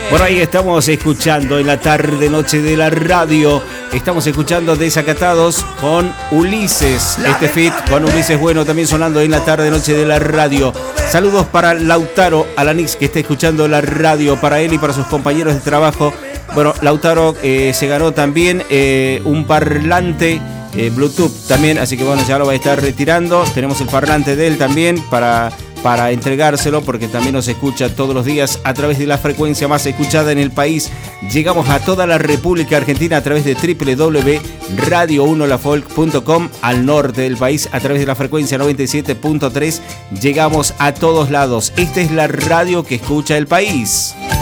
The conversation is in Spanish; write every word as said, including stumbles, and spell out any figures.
Por ahí estamos escuchando en la tarde noche de la radio. Estamos escuchando Desacatados con Ulises. Este feat con Ulises Bueno también sonando en la tarde noche de la radio. Saludos para Lautaro Alanix, que está escuchando la radio, para él y para sus compañeros de trabajo. Bueno, Lautaro eh, se ganó también eh, un parlante eh, Bluetooth también, así que bueno, ya lo va a estar retirando. Tenemos el parlante de él también para... para entregárselo, porque también nos escucha todos los días a través de la frecuencia más escuchada en el país. Llegamos a toda la República Argentina a través de doble u doble u doble u punto radio uno la folk punto com, al norte del país a través de la frecuencia noventa y siete punto tres. Llegamos a todos lados. Esta es la radio que escucha el país.